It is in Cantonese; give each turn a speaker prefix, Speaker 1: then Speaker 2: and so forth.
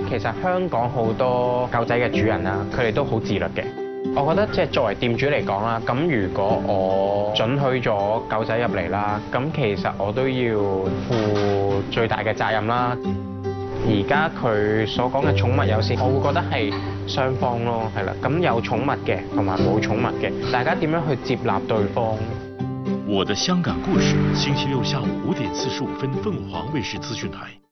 Speaker 1: 其實香港好多狗仔嘅主人啦，佢哋都好自律嘅。我覺得即係作為店主嚟講啦，咁如果我准許咗狗仔入嚟啦，咁其實我都要負最大嘅責任啦。而家佢所講嘅寵物友善，我會覺得係雙方咯，係啦。咁有寵物嘅同埋冇寵物嘅，大家點樣去接納對方？
Speaker 2: 我的香港故事，星期六下午5點45分，鳳凰衛視資訊台。